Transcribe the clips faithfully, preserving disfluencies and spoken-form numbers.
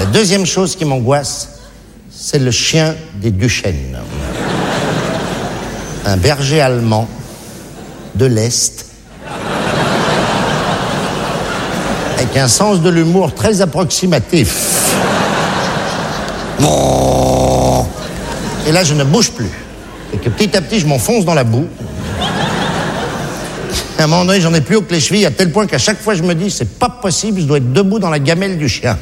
La deuxième chose qui m'angoisse, c'est le chien des Duchesne. Un berger allemand de l'Est, avec un sens de l'humour très approximatif. Bon. Et là, je ne bouge plus. Et que petit à petit, je m'enfonce dans la boue. À un moment donné, j'en ai plus haut que les chevilles, à tel point qu'à chaque fois, je me dis, c'est pas possible, je dois être debout dans la gamelle du chien.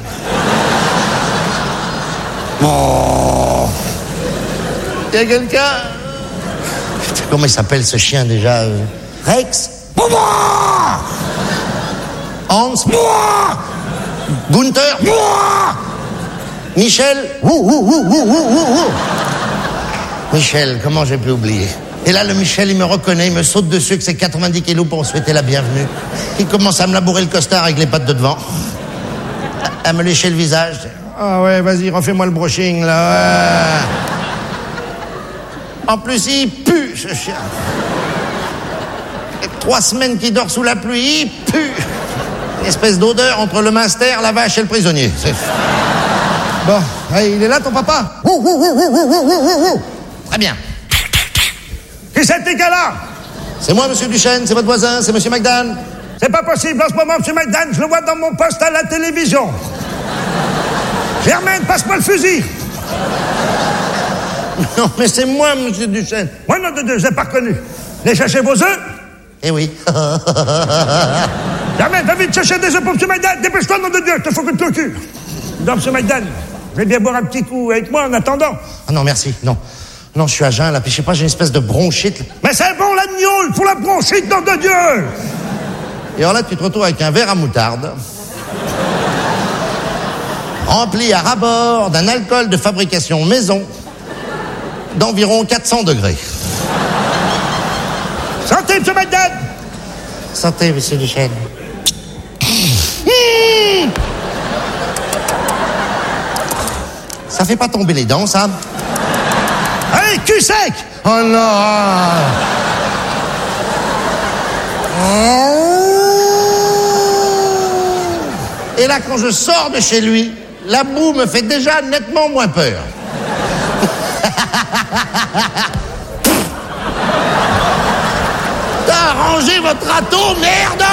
Bon. Il y a quelqu'un... Putain, comment il s'appelle ce chien déjà? Rex? Hans? Gunther? Michel? Ouh, ouh, ouh, ouh, ouh, ouh. Michel, comment j'ai pu oublier? Et là, le Michel, il me reconnaît, il me saute dessus avec ses quatre-vingt-dix kilos pour me souhaiter la bienvenue. Il commence à me labourer le costard avec les pattes de devant, à me lécher le visage. Ah oh ouais, vas-y, refais-moi le brushing, là. Ouais. En plus, il pue, ce chien. Et trois semaines qu'il dort sous la pluie, il pue. Une espèce d'odeur entre le minster, la vache et le prisonnier. C'est... Bon, hey, il est là, ton papa? Ouh, ouh, ouh, ouh, ouh, ouh, ouh. Très bien. Qui c'est tes gars-là? C'est moi, monsieur Duchesne, c'est votre voisin, c'est monsieur McDan. C'est pas possible en ce moment, monsieur McDan, je le vois dans mon poste à la télévision. Germaine, passe-moi le fusil. Non, mais c'est moi, monsieur Duchesne. Moi, non, de deux, je l'ai pas reconnu. Allez chercher vos œufs? Eh oui. Germaine, va vite chercher des œufs pour monsieur McDan. Dépêche-toi, nom de Dieu, je te faut que tu le cul. Non, monsieur McDan, je vais bien boire un petit coup avec moi en attendant. Ah non, merci, non. Non, je suis à jeun, là, puis je sais pas, j'ai une espèce de bronchite. Mais c'est bon, l'agneau, pour la bronchite, nom de Dieu. Et alors là, tu te retrouves avec un verre à moutarde, rempli à ras-bord d'un alcool de fabrication maison d'environ quatre cents degrés. Santé, monsieur McDan. Santé, monsieur Duchesne. Ça fait pas tomber les dents, ça? Allez, cul sec. Oh non. Et là, quand je sors de chez lui, la boue me fait déjà nettement moins peur. T'as arrangé votre râteau, merde.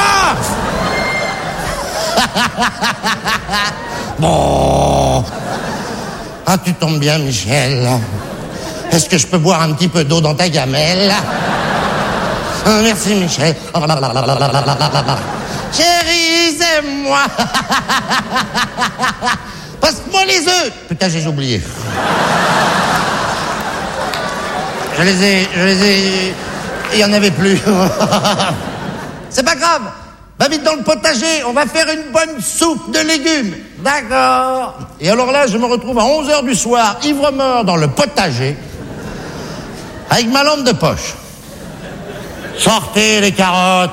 Bon. Ah, tu tombes bien, Michel. Est-ce que je peux boire un petit peu d'eau dans ta gamelle? Oh, merci, Michel. Chérie, c'est moi. Passe-moi les œufs. Putain, j'ai oublié. Je les ai... Je les ai... Il y en avait plus. C'est pas grave. Va vite dans le potager. On va faire une bonne soupe de légumes. D'accord. Et alors là, je me retrouve à onze heures du soir, ivre-mort dans le potager, avec ma lampe de poche. Sortez les carottes.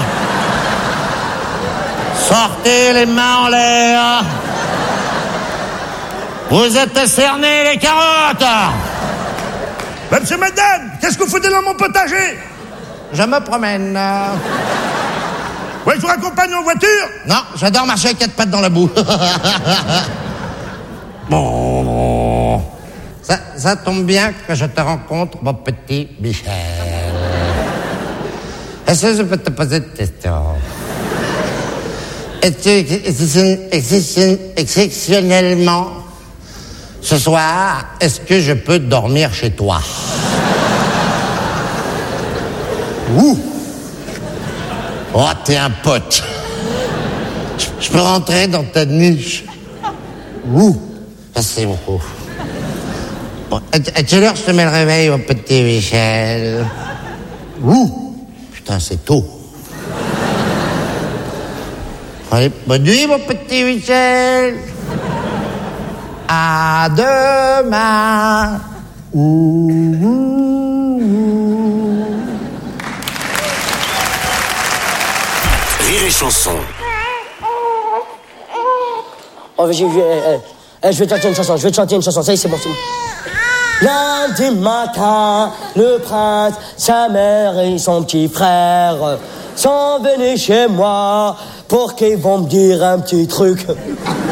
Sortez les mains en l'air. Vous êtes cernés, les carottes. Ben, monsieur Madame, qu'est-ce que vous foutez dans mon potager? Je me promène. Ouais, je vous raccompagne en voiture? Non, j'adore marcher avec quatre pattes dans la boue. Bon, ça, ça tombe bien que je te rencontre, mon petit Michel. Est-ce que je peux te poser une question? Est-ce que, exceptionnellement, ce soir, est-ce que je peux dormir chez toi? Ouh! Oh, t'es un pote. Je, je peux rentrer dans ta niche. Ouh! Merci beaucoup. Bon, à, à quelle heure je te mets le réveil, mon petit Michel? Ouh! Putain, c'est tôt. Allez, bonne nuit, mon petit Michel. À demain. Ouh, ouh, ouh. Rire et chanson. Oh, je, je, euh, euh, je vais te chanter une chanson, je vais te chanter une chanson, ça y est, c'est bon, c'est bon. Lundi matin, le prince, sa mère et son petit frère sont venus chez moi pour qu'ils vont me dire un petit truc.